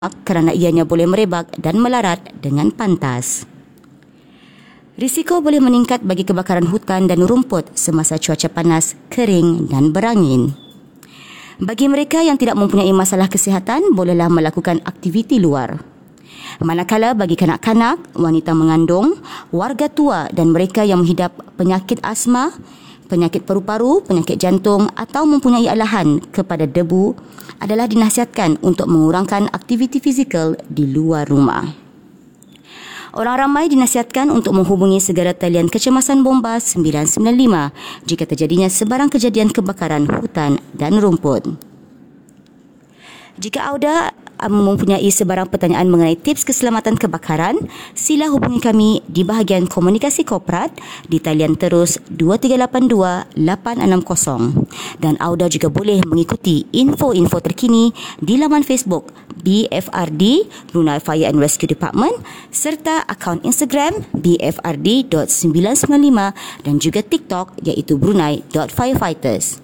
kerana ianya boleh merebak dan melarat dengan pantas. Risiko boleh meningkat bagi kebakaran hutan dan rumput semasa cuaca panas, kering dan berangin. Bagi mereka yang tidak mempunyai masalah kesihatan, bolehlah melakukan aktiviti luar. Manakala bagi kanak-kanak, wanita mengandung, warga tua dan mereka yang menghidap penyakit asma, penyakit paru-paru, penyakit jantung atau mempunyai alahan kepada debu adalah dinasihatkan untuk mengurangkan aktiviti fizikal di luar rumah. Orang ramai dinasihatkan untuk menghubungi segera talian kecemasan bomba 995 jika terjadinya sebarang kejadian kebakaran hutan dan rumput. Jika Auda mempunyai sebarang pertanyaan mengenai tips keselamatan kebakaran, sila hubungi kami di bahagian komunikasi korporat di talian terus 2382-860. Dan Auda juga boleh mengikuti info-info terkini di laman Facebook BFRD Brunei Fire and Rescue Department serta akaun Instagram bfrd.995 dan juga TikTok iaitu Brunei.firefighters.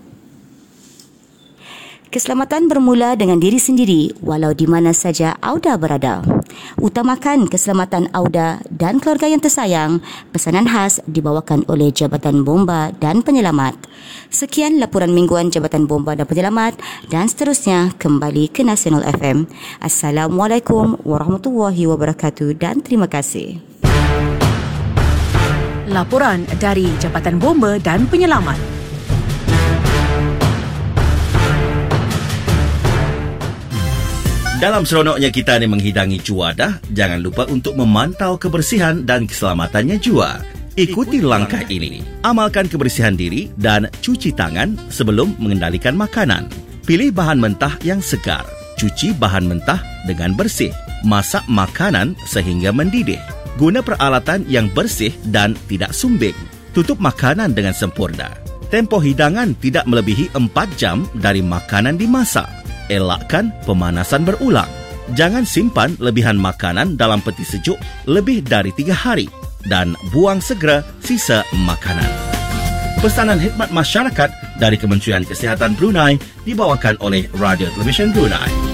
Keselamatan bermula dengan diri sendiri walau di mana saja Auda berada. Utamakan keselamatan Auda dan keluarga yang tersayang. Pesanan khas dibawakan oleh Jabatan Bomba dan Penyelamat. Sekian laporan mingguan Jabatan Bomba dan Penyelamat dan seterusnya kembali ke Nasional FM. Assalamualaikum warahmatullahi wabarakatuh dan terima kasih. Laporan dari Jabatan Bomba dan Penyelamat. Dalam seronoknya kita ni menghidangi juadah, jangan lupa untuk memantau kebersihan dan keselamatannya jua. Ikuti langkah ini. Amalkan kebersihan diri dan cuci tangan sebelum mengendalikan makanan. Pilih bahan mentah yang segar. Cuci bahan mentah dengan bersih. Masak makanan sehingga mendidih. Guna peralatan yang bersih dan tidak sumbing. Tutup makanan dengan sempurna. Tempoh hidangan tidak melebihi 4 jam dari makanan dimasak. Elakkan pemanasan berulang. Jangan simpan lebihan makanan dalam peti sejuk lebih dari 3 hari dan buang segera sisa makanan. Pesanan khidmat masyarakat dari Kementerian Kesihatan Brunei dibawakan oleh Radio Television Brunei.